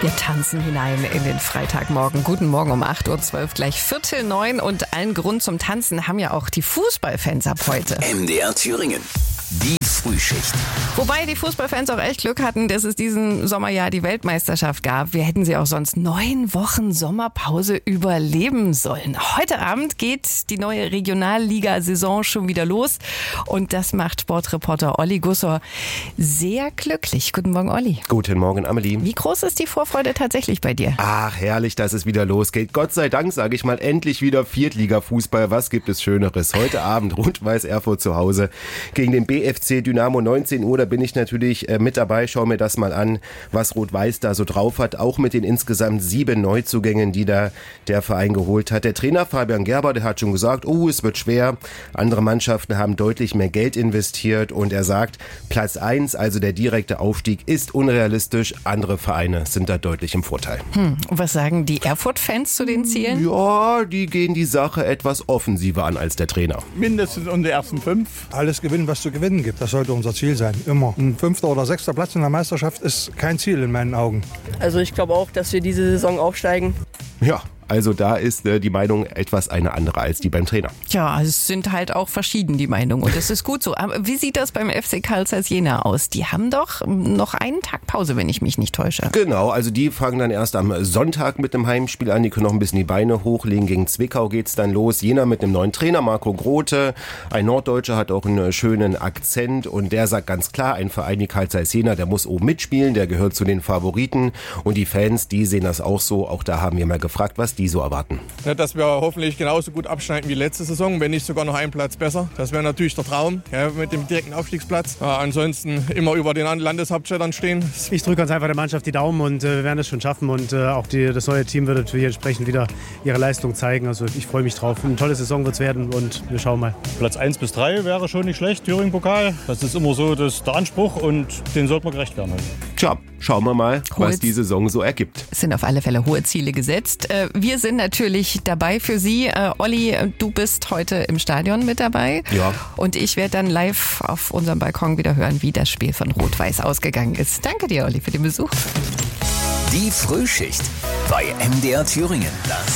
Wir tanzen hinein in den Freitagmorgen. Guten Morgen um 8.12 Uhr, gleich 8:45. Und allen Grund zum Tanzen haben ja auch die Fußballfans ab heute. MDR Thüringen. Die Frühschicht. Wobei die Fußballfans auch echt Glück hatten, dass es diesen Sommer ja die Weltmeisterschaft gab. Wir hätten sie auch sonst 9 Wochen Sommerpause überleben sollen. Heute Abend geht die neue Regionalliga-Saison schon wieder los. Und das macht Sportreporter Olli Gussor sehr glücklich. Guten Morgen, Olli. Guten Morgen, Amelie. Wie groß ist die Vorfreude tatsächlich bei dir? Ach, herrlich, dass es wieder losgeht. Gott sei Dank, sage ich mal, endlich wieder Viertliga-Fußball. Was gibt es Schöneres? Heute Abend Rot-Weiß Erfurt zu Hause gegen den BFC Dynamo. 19 Uhr, da bin ich natürlich mit dabei. Schau mir das mal an, was Rot-Weiß da so drauf hat. Auch mit den insgesamt 7 Neuzugängen, die da der Verein geholt hat. Der Trainer Fabian Gerber, der hat schon gesagt, es wird schwer. Andere Mannschaften haben deutlich mehr Geld investiert. Und er sagt, Platz 1, also der direkte Aufstieg, ist unrealistisch. Andere Vereine sind da deutlich im Vorteil. Und was sagen die Erfurt-Fans zu den Zielen? Ja, die gehen die Sache etwas offensiver an als der Trainer. Mindestens um die ersten 5. Alles gewinnen, was zu gewinnen gibt. Das sollte unser Ziel sein. Immer. Ein 5. oder 6. Platz in der Meisterschaft ist kein Ziel in meinen Augen. Also ich glaube auch, dass wir diese Saison aufsteigen. Ja, also da ist die Meinung etwas eine andere als die beim Trainer. Ja, es sind halt auch verschieden die Meinungen und das ist gut so. Aber wie sieht das beim FC Carl Zeiss Jena aus? Die haben doch noch einen Tag Pause, wenn ich mich nicht täusche. Genau, also die fangen dann erst am Sonntag mit einem Heimspiel an. Die können noch ein bisschen die Beine hochlegen. Gegen Zwickau geht's dann los. Jena mit einem neuen Trainer, Marco Grote. Ein Norddeutscher, hat auch einen schönen Akzent und der sagt ganz klar, ein Verein wie Carl Zeiss Jena, der muss oben mitspielen, der gehört zu den Favoriten. Und die Fans, die sehen das auch so. Auch da haben wir mal gefragt, was die so erwarten. Ja, dass wir hoffentlich genauso gut abschneiden wie letzte Saison, wenn nicht sogar noch einen Platz besser. Das wäre natürlich der Traum, ja, mit dem direkten Aufstiegsplatz. Ja, ansonsten immer über den Landeshauptstädtern stehen. Ich drücke uns einfach der Mannschaft die Daumen und wir werden es schon schaffen. Und auch das neue Team wird natürlich entsprechend wieder ihre Leistung zeigen. Also ich freue mich drauf. Eine tolle Saison wird es werden und wir schauen mal. Platz 1 bis 3 wäre schon nicht schlecht, Thüringen-Pokal. Das ist immer so der Anspruch und den sollte man gerecht werden. Tja, schauen wir mal, was die Saison so ergibt. Es sind auf alle Fälle hohe Ziele gesetzt. Wir sind natürlich dabei für Sie. Olli, du bist heute im Stadion mit dabei. Ja. Und ich werde dann live auf unserem Balkon wieder hören, wie das Spiel von Rot-Weiß ausgegangen ist. Danke dir, Olli, für den Besuch. Die Frühschicht bei MDR Thüringen.